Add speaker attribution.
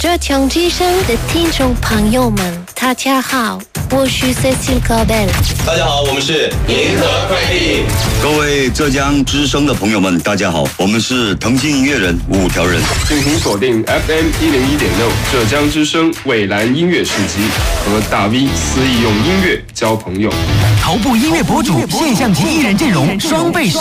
Speaker 1: 浙江之声的听众朋友们，大家好，我是 Cecil Cabel。
Speaker 2: 大家好，我们是银河快递。
Speaker 3: 各位浙江之声的朋友们，大家好，我们是腾讯音乐人五条人。
Speaker 4: 敬请锁定 FM 101.6浙江之声蔚蓝音乐市集，和大 V 肆意用音乐交朋友。
Speaker 5: 头部音乐博主、现象级艺人阵容双倍。